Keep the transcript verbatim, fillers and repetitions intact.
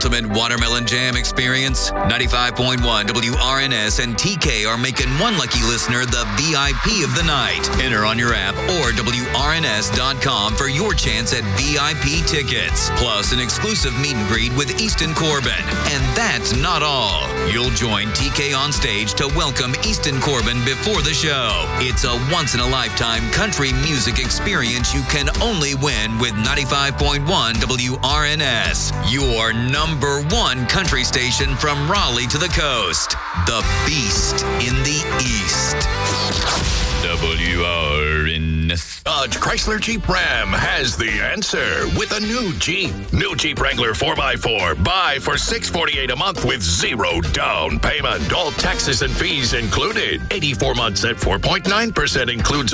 Ultimate Watermelon Jam experience. ninety-five point one W R N S and T K are making one lucky listener the V I P of the night. Enter on your app or W R N S dot com for your chance at V I P tickets, plus an exclusive meet and greet with Easton Corbin. And that's not all. You'll join T K on stage to welcome Easton Corbin before the show. It's a once-in-a-lifetime country music experience you can only win with ninety-five point one W R N S. Your number Number one country station from Raleigh to the coast. The Beast in the East. W R N S. Dodge Chrysler Jeep Ram has the answer with a new Jeep. New Jeep Wrangler four by four. Buy for six hundred forty-eight dollars a month with zero down payment. All taxes and fees included. eighty-four months at four point nine percent includes